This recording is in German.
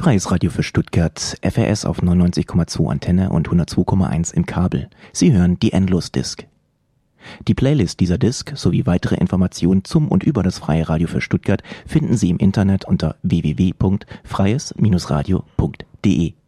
Freies Radio für Stuttgart, FRS auf 99,2 Antenne und 102,1 im Kabel. Sie hören die Endlos-Disc. Die Playlist dieser Disc sowie weitere Informationen zum und über das Freie Radio für Stuttgart finden Sie im Internet unter www.freies-radio.de.